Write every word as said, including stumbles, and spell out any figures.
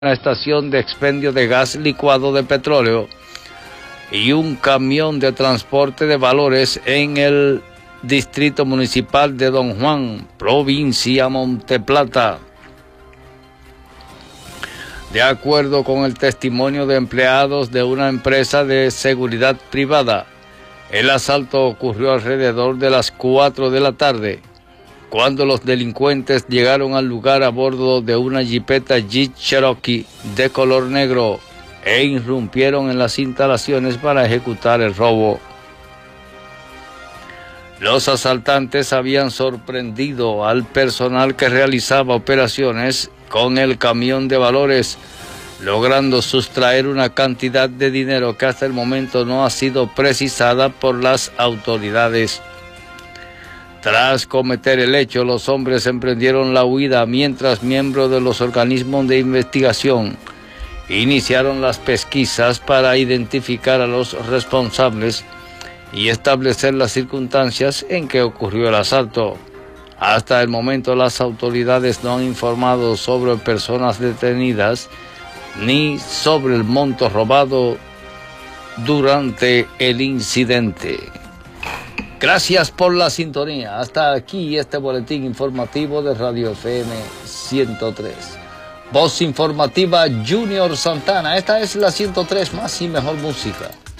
una estación de expendio de gas licuado de petróleo y un camión de transporte de valores en el distrito municipal de Don Juan, provincia Monteplata. De acuerdo con el testimonio de empleados de una empresa de seguridad privada, el asalto ocurrió alrededor de las cuatro de la tarde, cuando los delincuentes llegaron al lugar a bordo de una jipeta Jeep Cherokee de color negro e irrumpieron en las instalaciones para ejecutar el robo. Los asaltantes habían sorprendido al personal que realizaba operaciones con el camión de valores, logrando sustraer una cantidad de dinero que hasta el momento no ha sido precisada por las autoridades. Tras cometer el hecho, los hombres emprendieron la huida mientras miembros de los organismos de investigación iniciaron las pesquisas para identificar a los responsables y establecer las circunstancias en que ocurrió el asalto. Hasta el momento, las autoridades no han informado sobre personas detenidas ni sobre el monto robado durante el incidente. Gracias por la sintonía. Hasta aquí este boletín informativo de Radio F M ciento tres. Voz informativa Junior Santana. Esta es la ciento tres, más y mejor música.